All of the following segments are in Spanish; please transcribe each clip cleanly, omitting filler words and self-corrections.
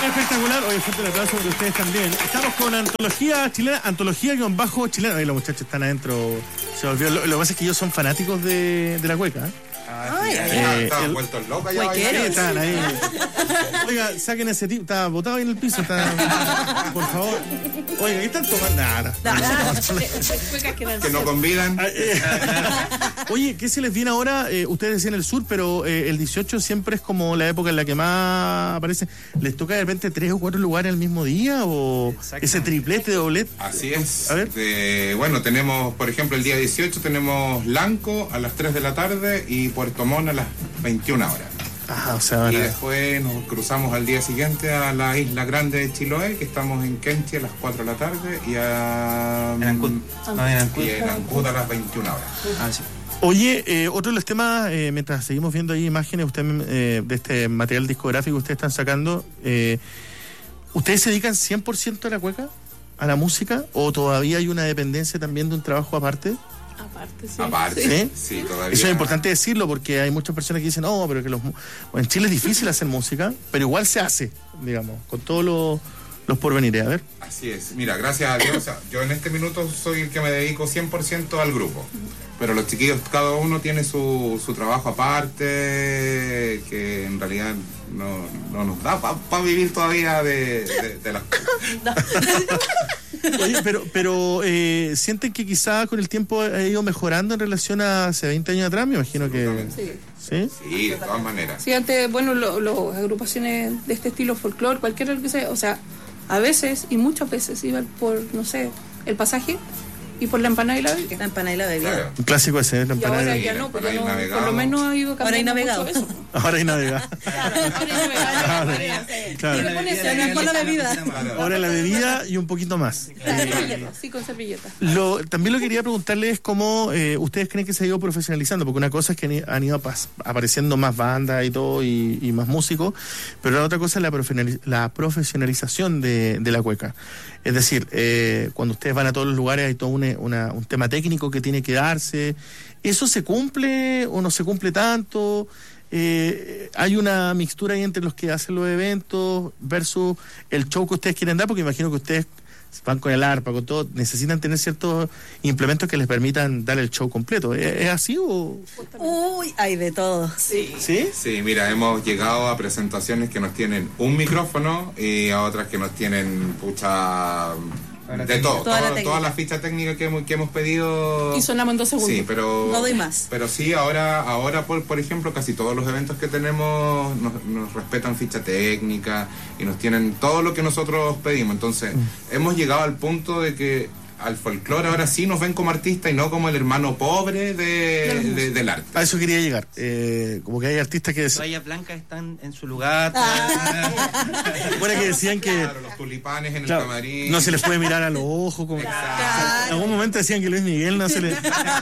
Espectacular. Oye, fuerte el aplauso de ustedes también. Estamos con Antología Chilena, Antología-Chilena. Ahí los muchachos están adentro. Se volvió. Lo que pasa es que ellos son fanáticos de la cueca, ¿eh? Estaban vueltos locos ya. Están ahí. Oiga, saquen ese tipo. Está botado ahí en el piso. Por favor. Oiga, ¿qué están tomando? Nada. Que no convidan. Oye, ¿qué se les viene ahora? Ustedes decían el sur, pero el 18 siempre es como la época en la que más aparece. ¿Les toca de repente 3 o 4 lugares al mismo día? ¿O ese triplete, doblete? Así es. A ver. Bueno, tenemos, por ejemplo, el día 18 tenemos Lanco a las 3 de la tarde y Puerto Montt a las 21 horas. O sea, y después nos cruzamos al día siguiente a la Isla Grande de Chiloé, que estamos en Kenchi a las 4 de la tarde y en Ancud a las 21 horas. Sí. Oye, otro de los temas, mientras seguimos viendo ahí imágenes usted de este material discográfico que ustedes están sacando, ¿ustedes se dedican 100% a la cueca, a la música, o todavía hay una dependencia también de un trabajo aparte? Aparte, sí, todavía. Eso es importante decirlo porque hay muchas personas que dicen, pero que en Chile es difícil hacer música, pero igual se hace, digamos, con todos los porvenires. A ver. Así es. Mira, gracias a Dios, yo en este minuto soy el que me dedico 100% al grupo. Pero los chiquillos, cada uno tiene su trabajo aparte, que en realidad no nos da para vivir todavía de las cosas. Oye, pero ¿sienten que quizá con el tiempo ha ido mejorando en relación a hace 20 años atrás? Me imagino que... Sí, de todas maneras. Sí, antes, bueno, las agrupaciones de este estilo folclore, cualquiera que sea, o sea, a veces y muchas veces iban por, no sé, el pasaje y por la empanada y la bebida. La empanada y la bebida. Claro. Un clásico ese, la empanada. Y ahora ya no, porque por lo menos ha ido cambiando mucho eso. Ahora hay navegado. Claro. Y le pones la bebida. Ahora la bebida y un poquito más. Sí, con servilleta. También lo quería preguntarles cómo ustedes creen que se ha ido profesionalizando, porque una cosa es que han ido apareciendo más bandas y todo y más músicos, pero la otra cosa es la profesionalización de la cueca. Es decir, cuando ustedes van a todos los lugares hay todo un tema técnico que tiene que darse. ¿Eso se cumple o no se cumple tanto? Hay una mixtura ahí entre los que hacen los eventos versus el show que ustedes quieren dar, porque imagino que ustedes van con el arpa, con todo, necesitan tener ciertos implementos que les permitan dar el show completo. ¿Es así o...? Uy, hay de todo. ¿Sí? Sí, mira, hemos llegado a presentaciones que nos tienen un micrófono y a otras que nos tienen de todo, toda la ficha técnica que hemos pedido. Y sonamos en 2 segundos. Sí, pero no doy más. Pero sí, ahora por ejemplo, casi todos los eventos que tenemos nos respetan ficha técnica y nos tienen todo lo que nosotros pedimos. Entonces, hemos llegado al punto de que al folclore ahora sí nos ven como artistas y no como el hermano pobre del arte. A eso quería llegar. Como que hay artistas que... Las toallas blancas están en su lugar. Bueno, que decían que... Claro, los tulipanes en el camarín. No se les puede mirar a los ojos. Como... En algún momento decían que Luis Miguel no se le...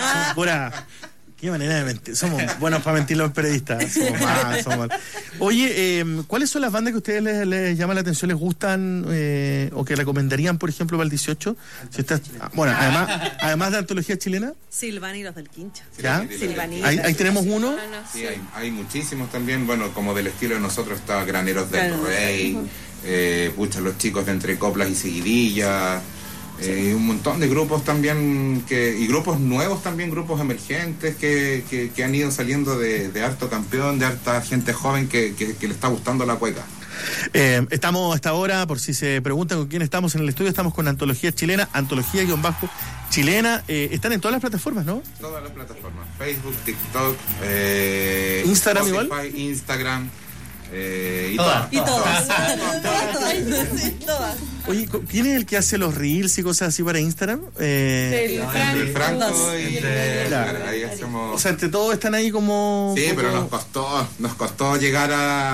Qué manera de mentir. Somos buenos para mentir los periodistas. Somos mal. Oye, ¿cuáles son las bandas que a ustedes les llaman la atención, les gustan o que recomendarían, por ejemplo, para el 18? Bueno, además de Antología Chilena. Silvani y los del Quincho. ¿Ya? Silvani. Ahí tenemos uno. Sí, hay muchísimos también. Bueno, como del estilo de nosotros está Graneros del Rey, los chicos de Entre Coplas y Seguidillas. Un montón de grupos también y grupos nuevos también, grupos emergentes que han ido saliendo de harto campeón, de harta gente joven que le está gustando la cueca. Estamos hasta ahora, por si se preguntan con quién estamos en el estudio, estamos con Antología Chilena, Antología-Chilena. Están en todas las plataformas, ¿no? Todas las plataformas, Facebook, TikTok, Instagram Spotify, igual. Instagram. Y todas. Oye, ¿quién es el que hace los reels y cosas así para Instagram? El Franco y ahí hacemos... O sea, entre todos están ahí como... Sí, pero nos costó llegar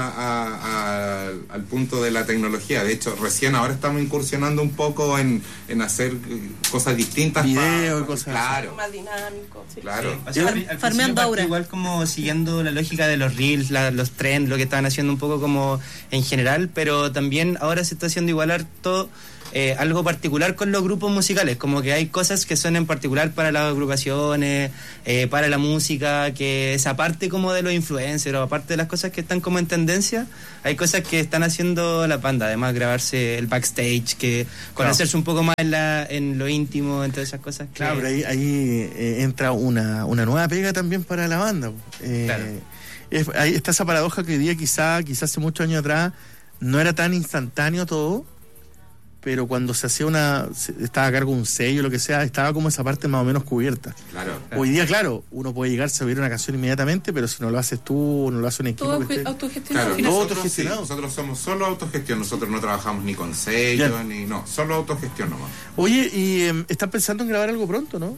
al punto de la tecnología. De hecho, recién ahora estamos incursionando un poco en hacer cosas distintas. Videos y cosas claro. Más dinámico. Sí. Claro. O sea, al Farmeando principio aura. igual como siguiendo la lógica de los reels, los trends, lo que estaban haciendo haciendo un poco como en general, pero también ahora se está haciendo igual harto algo particular con los grupos musicales, como que hay cosas que son en particular para las agrupaciones, para la música, que es aparte como de los influencers o aparte de las cosas que están como en tendencia, hay cosas que están haciendo la banda, además grabarse el backstage, que conocerse un poco más en lo íntimo, entre esas cosas. Claro, pero ahí entra una nueva pega también para la banda. Claro. Ahí está esa paradoja que hoy día quizás hace muchos años atrás no era tan instantáneo todo, pero cuando se hacía estaba a cargo un sello, lo que sea, estaba como esa parte más o menos cubierta. Claro. Hoy día, claro, uno puede llegarse a oír una canción inmediatamente, pero si no lo haces tú, no lo hace un equipo. Todo que esté... autogestionado. Claro, todo nosotros, autogestionado. nosotros somos solo autogestión, nosotros no trabajamos ni con sellos, solo autogestión nomás. Oye, y están pensando en grabar algo pronto, ¿no?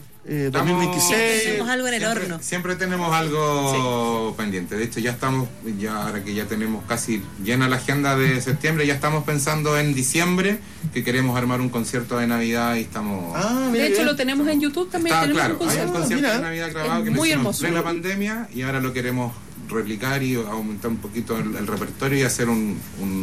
2026. Tenemos algo en el siempre, horno. Siempre tenemos algo pendiente. De hecho, ahora que ya tenemos casi llena la agenda de septiembre, ya estamos pensando en diciembre, que queremos armar un concierto de Navidad y estamos... De hecho, lo tenemos en YouTube también. Está tenemos claro, hay un concierto de Navidad grabado que lo muy hicimos hermoso. en la pandemia y ahora lo queremos replicar y aumentar un poquito el repertorio y hacer un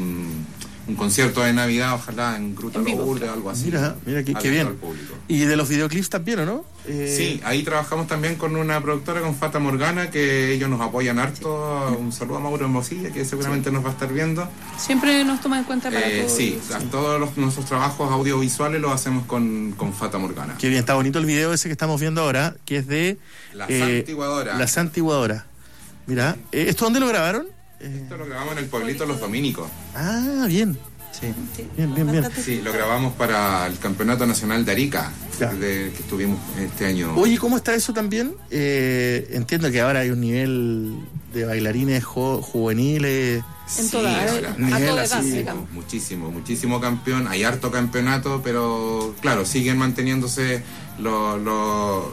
concierto de Navidad, ojalá en Gruta En vivo. Lourdes, algo así. Mira, qué abierto bien. al público. Y de los videoclips también, ¿o no? Sí, ahí trabajamos también con una productora, con Fata Morgana, que ellos nos apoyan harto. Un saludo a Mauro Hermosilla, que seguramente nos va a estar viendo. Siempre nos toma en cuenta para todo. Sí, todos nuestros trabajos audiovisuales los hacemos con Fata Morgana. Qué bien, está bonito el video ese que estamos viendo ahora, que es de... La Santiguadora. La Santiguadora. Mira, ¿esto dónde lo grabaron? Esto lo grabamos en el pueblito Los Dominicos. Ah, bien. Sí. Bien. Sí, lo grabamos para el Campeonato Nacional de Arica, que estuvimos este año. Oye, ¿cómo está eso también? Entiendo que ahora hay un nivel de bailarines juveniles. En toda, a toda edad, digamos. Muchísimo campeón. Hay harto campeonato, pero claro, siguen manteniéndose los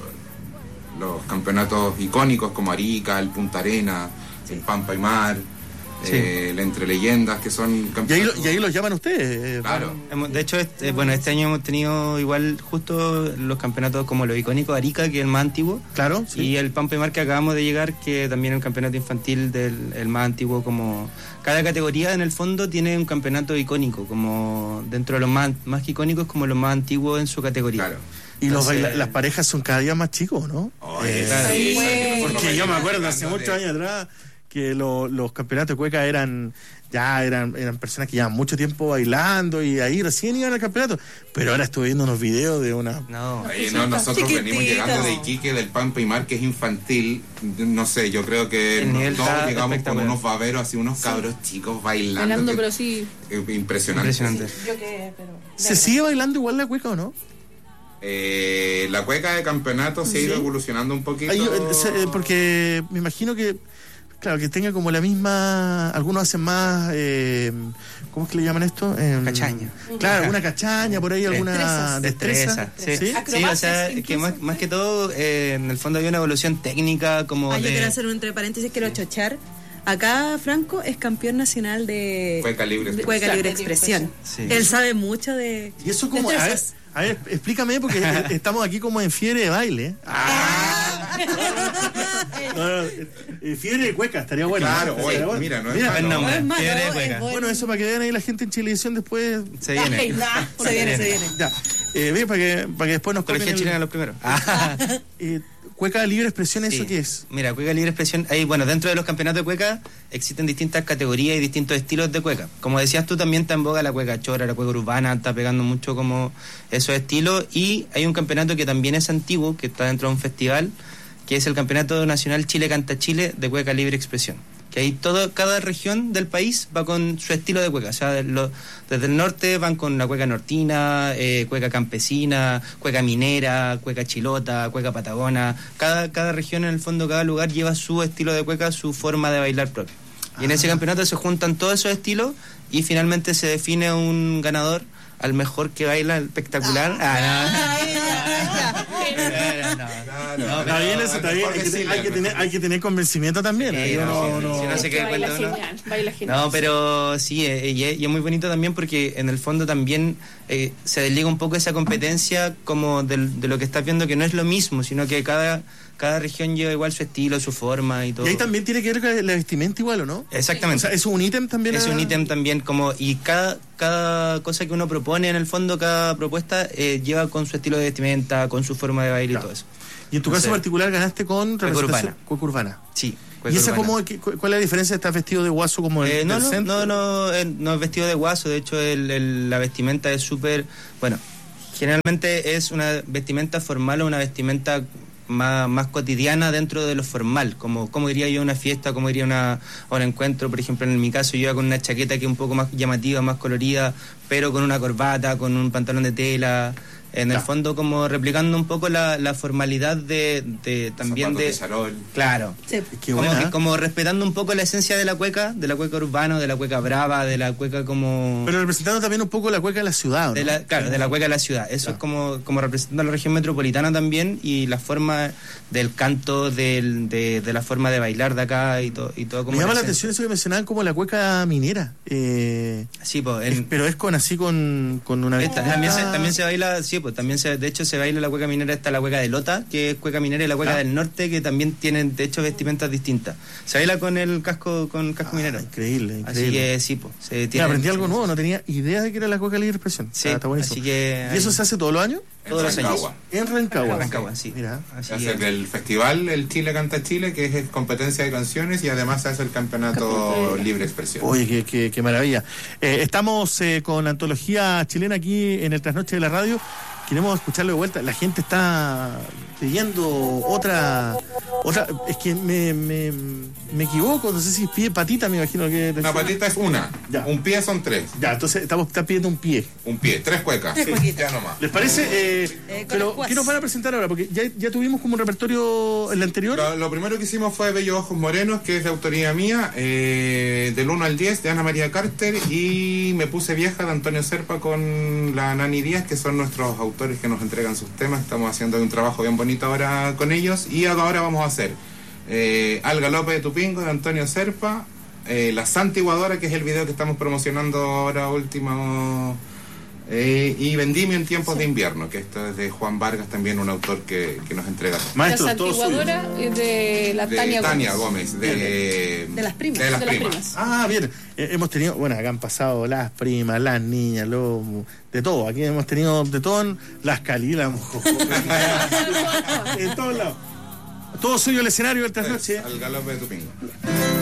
campeonatos icónicos como Arica, el Punta Arena, el Pampa y Mar. El Entre Leyendas, que son campeonatos. Y ahí los llaman ustedes. Claro. De hecho, este año hemos tenido igual justo los campeonatos como lo icónico Arica, que es el más antiguo. Claro. Sí. Y el Pampa y Mar, que acabamos de llegar, que también es un campeonato infantil el más antiguo. Como cada categoría en el fondo tiene un campeonato icónico, como dentro de los más icónicos, como los más antiguos en su categoría. Claro. Y las parejas son cada día más chicos, ¿no? Claro. Sí, porque yo me acuerdo hace muchos años atrás que los campeonatos de cueca eran personas que llevaban mucho tiempo bailando y ahí recién iban al campeonato. Pero ahora estuve viendo unos videos de una... Nosotros venimos llegando de Iquique, del Pampa y Mar, que es infantil. No sé, yo creo que todos llegamos con unos baberos, así unos cabros chicos bailando. Pero sí. Impresionante. ¿Se sigue bailando igual la cueca o no? La cueca de campeonato se ha ido evolucionando un poquito. Porque me imagino que, claro, que tenga como la misma... Algunos hacen más... ¿cómo es que le llaman esto? Cachaña. Claro, alguna cachaña por ahí, alguna destreza. Sí, o sea, que más que todo, en el fondo hay una evolución técnica como Yo quiero hacer un entre paréntesis, quiero chochar. Acá Franco es campeón nacional de Cueca Libre Expresión. Sí. Él sabe mucho de... Y eso como... A ver, explícame, porque estamos aquí como en fiebre de baile. Fiebre de cueca, estaría bueno. Claro, mira, no es buen nombre. No es malo, Fiebre de cueca. Bueno, eso para que vean ahí la gente en Chilevisión después. Se viene. Se viene. Ya, bien, para que después nos Colegio chileno los primeros. Cueca Libre Expresión, ¿eso Sí. qué es? Mira, Cueca Libre Expresión, dentro de los campeonatos de cueca existen distintas categorías y distintos estilos de cueca. Como decías tú, también está en boga la cueca chora, la cueca urbana, está pegando mucho como esos estilos. Y hay un campeonato que también es antiguo, que está dentro de un festival, que es el Campeonato Nacional Chile Canta Chile de Cueca Libre Expresión. Que ahí cada región del país va con su estilo de cueca. O sea, desde el norte van con la cueca nortina, cueca campesina, cueca minera, cueca chilota, cueca patagona. Cada región, en el fondo, cada lugar lleva su estilo de cueca, su forma de bailar propio. Y en ese campeonato se juntan todos esos estilos y finalmente se define un ganador al mejor que baila espectacular. Claro. Está bien eso, está bien. Hay que tener convencimiento también. Sí, si no se queda baila cuenta uno. genial, baila genial. No, pero sí, y es muy bonito también porque en el fondo también se desliga un poco esa competencia como de lo que estás viendo, que no es lo mismo, sino que cada región lleva igual su estilo, su forma y todo. Y ahí también tiene que ver con la vestimenta igual, ¿o no? Exactamente. O sea, ¿es un ítem también? Es un ítem también como, y cada cosa que uno propone en el fondo, cada propuesta lleva con su estilo de vestimenta, con su forma de baile y todo eso. Y en tu caso particular ganaste con representación cueca urbana. Sí. ¿Y esa cuál es la diferencia? ¿Estás vestido de guaso como el del centro? No es vestido de guaso, de hecho la vestimenta es súper, bueno, generalmente es una vestimenta formal o una vestimenta más cotidiana dentro de lo formal, como iría yo a una fiesta, como iría a un encuentro. Por ejemplo, en mi caso yo iba con una chaqueta que es un poco más llamativa, más colorida, pero con una corbata, con un pantalón de tela, en el fondo como replicando un poco la formalidad de también de charol. Claro, Sí. Qué buena. como respetando un poco la esencia de la cueca urbana, de la cueca brava, de la cueca como Pero representando también un poco la cueca de la ciudad, ¿no? de la cueca de la ciudad. Eso es como representando a la región metropolitana también, y la forma del canto, de la forma de bailar de acá y todo como Me llama la esencia. atención eso que mencionaban como la cueca minera. Sí, pues Pero es con una también se baila, sí, pues también de hecho se baila la cueca minera. Está la cueca de Lota, que es cueca minera, y la cueca del norte, que también tienen de hecho vestimentas distintas. Se baila con el casco minero. Increíble. Así que sí, pues Mira, aprendí algo nuevo, no tenía idea de que era la cueca libre expresión. Sí, Está buenísimo. así que ¿Y eso se hace todos los años? todos los años. En Rancagua. Rancagua, sí. Mira. Así Se hace que- el festival, el Chile Canta Chile, que es competencia de canciones, y además se hace el campeonato libre expresión. Oye, qué maravilla. Estamos con Antología Chilena aquí en el Trasnoche de la Radio. Queremos escucharlo de vuelta. La gente está pidiendo otra. Es que me equivoco, no sé si es pie patita, me imagino que. Una patita es una, Ya. un pie son tres. Ya, entonces están pidiendo un pie. Un pie, tres cuecas. Tres cuequitas. Ya nomás. ¿Les parece? con Pero, las cuas. ¿qué nos van a presentar ahora? Porque ya tuvimos como un repertorio en la anterior. Lo primero que hicimos fue Bellos Ojos Morenos, que es de autoría mía, del 1 al 10 de Ana María Carter, y Me Puse Vieja de Antonio Serpa con la Nani Díaz, que son nuestros autores que nos entregan sus temas. Estamos haciendo un trabajo bien bonito ahora con ellos, y ahora vamos a hacer Al Galope de Tupingo de Antonio Serpa, La Santiguadora, que es el video que estamos promocionando ahora último, y Vendimio en Tiempos de Invierno, que esto es de Juan Vargas, también un autor que nos entrega. Maestro, la todo suyo. santiguadora es de la De Tania Gómez, De las primas. de las de las primas. primas. Ah, bien. Hemos tenido, bueno, acá han pasado las primas, las niñas, de todo. Aquí hemos tenido de todo, las Calilas, en todos lados. Todo suyo el escenario del trasnoche. Al Galope de Tupingo.